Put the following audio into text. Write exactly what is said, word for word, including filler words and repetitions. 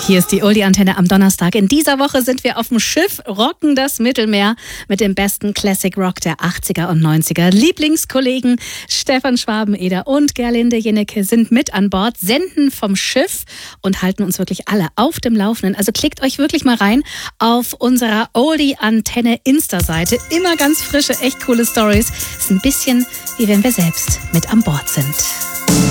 Hier ist die Oldie-Antenne am Donnerstag. In dieser Woche sind wir auf dem Schiff, rocken das Mittelmeer mit dem besten Classic Rock der achtziger und neunziger. Lieblingskollegen Stefan Schwabeneder und Gerlinde Jennecke sind mit an Bord, senden vom Schiff und halten uns wirklich alle auf dem Laufenden. Also klickt euch wirklich mal rein auf unserer Oldie-Antenne Insta-Seite. Immer ganz frische, echt coole Stories. Ist ein bisschen wie wenn wir selbst mit an Bord sind.